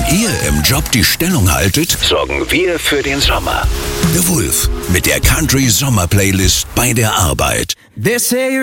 ihr im Job die Stellung haltet, sorgen wir für den Sommer. The Wolf mit der Country Sommer Playlist bei der Arbeit.